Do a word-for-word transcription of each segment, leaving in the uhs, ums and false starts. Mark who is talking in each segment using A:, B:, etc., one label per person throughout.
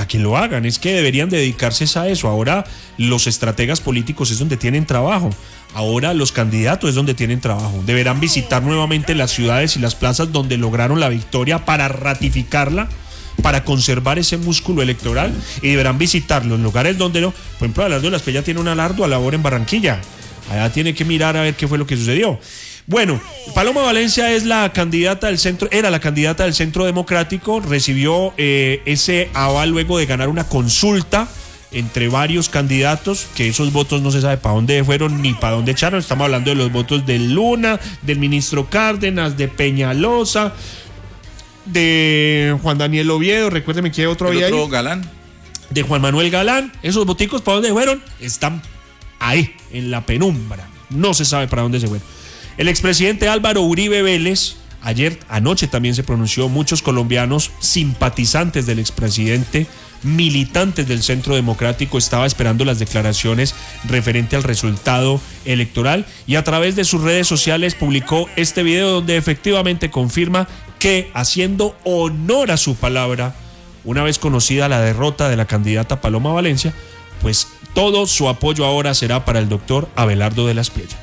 A: a que lo hagan, es que deberían dedicarse a eso. Ahora los estrategas políticos es donde tienen trabajo, ahora los candidatos es donde tienen trabajo. Deberán visitar nuevamente las ciudades y las plazas donde lograron la victoria para ratificarla, para conservar ese músculo electoral, y deberán visitar los lugares donde no. Por ejemplo, Abelardo de la Espriella tiene una ardua labor en Barranquilla, allá tiene que mirar a ver qué fue lo que sucedió. Bueno, Paloma Valencia es la candidata del centro, era la candidata del Centro Democrático, recibió eh, ese aval luego de ganar una consulta entre varios candidatos, que esos votos no se sabe para dónde fueron ni para dónde echaron. Estamos hablando de los votos de Luna, del ministro Cárdenas, de Peñalosa, de Juan Daniel Oviedo, recuérdeme que hay otro
B: ¿El
A: había
B: otro
A: ahí,
B: Galán?
A: de Juan Manuel Galán. Esos voticos para dónde fueron están ahí, en la penumbra, no se sabe para dónde se fueron. El expresidente Álvaro Uribe Vélez, ayer, anoche también se pronunció. Muchos colombianos simpatizantes del expresidente, militantes del Centro Democrático, estaba esperando las declaraciones referente al resultado electoral, y a través de sus redes sociales publicó este video donde efectivamente confirma que, haciendo honor a su palabra, una vez conocida la derrota de la candidata Paloma Valencia, pues todo su apoyo ahora será para el doctor Abelardo de la Espriella.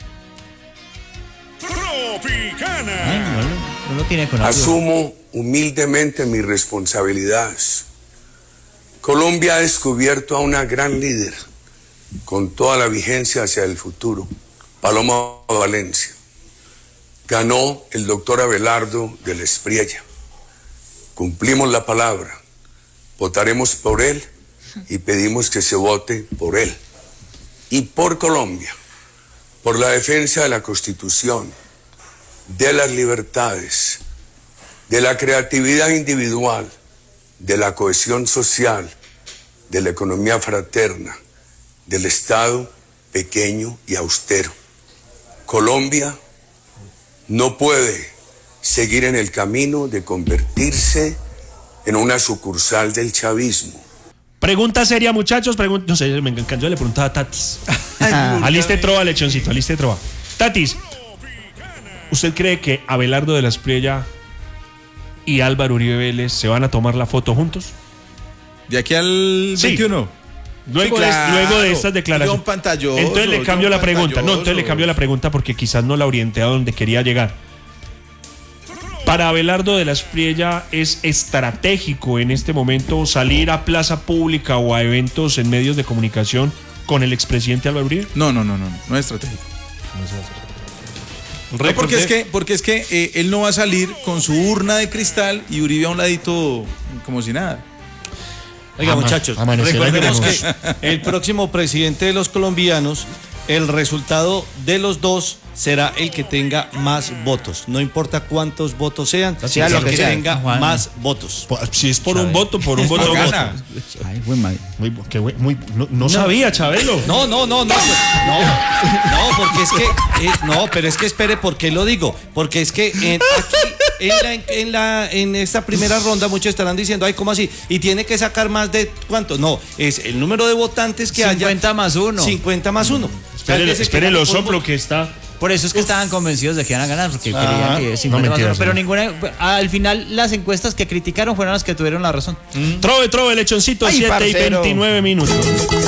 C: Ay, no, no lo tiene con
D: Asumo humildemente mis responsabilidades. Colombia ha descubierto a una gran líder con toda la vigencia hacia el futuro, Paloma Valencia. Ganó el doctor Abelardo de la Espriella. Cumplimos la palabra, votaremos por él y pedimos que se vote por él y por Colombia, por la defensa de la Constitución, de las libertades, de la creatividad individual, de la cohesión social, de la economía fraterna, del Estado pequeño y austero. Colombia no puede seguir en el camino de convertirse en una sucursal del chavismo.
A: Pregunta seria, muchachos. Pregun no sé, me encantó, le preguntaba a Tatis. Aliste trova, lechoncito, aliste trova. Tatis, ¿usted cree que Abelardo de la Espriella y Álvaro Uribe Vélez se van a tomar la foto juntos?
B: ¿De aquí al
A: Sí.
B: veintiuno?
A: Luego,
B: Sí, claro.
A: de, luego de estas declaraciones.
B: John Pantalloso,
A: entonces le cambio
B: John
A: la pregunta. No, entonces le
B: Pantalloso.
A: cambio la pregunta porque quizás no la orienté a donde quería llegar. Para Abelardo de la Espriella, ¿es estratégico en este momento salir a plaza pública o a eventos en medios de comunicación con el expresidente Álvaro Uribe?
B: No, no, no, no, no es estratégico. No, porque es que, porque es que eh, él no va a salir con su urna de cristal y Uribe a un ladito como si nada.
C: Oiga,
A: Ama-
C: muchachos,
A: amanecerá
C: recordemos
A: veremos.
C: que el próximo presidente de los colombianos, el resultado de los dos será el que tenga más votos. No importa cuántos votos sean,
E: Sea
C: el
E: lo que
C: que
E: sea.
C: tenga
E: Juan.
C: más votos.
A: Por- Si es por un voto, por un voto.
B: No
A: voto.
B: gana.
E: Ay, buen madre.
A: Muy, bu- qué buen- muy- no, no sabía, Chabelo.
C: No, no, no, no, no, no, porque es que, eh, no, pero es que espere, ¿por qué lo digo? Porque es que en, aquí, en, la, en, la, en esta primera ronda muchos estarán diciendo, ay, ¿cómo así? Y tiene que sacar más de, ¿cuánto? No, es el número de votantes que haya.
E: cincuenta más uno.
C: cincuenta más uno.
A: Espere, espere lo soplo que está.
E: Por eso es que estaban convencidos de que iban a ganar, porque creían que cincuenta
A: no,
E: más
A: mentiras,
E: uno. Pero
A: no.
E: ninguna. Al final, las encuestas que criticaron fueron las que tuvieron la razón.
A: Trove, trove, lechoncito,
E: Ay,
A: siete y
E: parcero.
A: veintinueve minutos.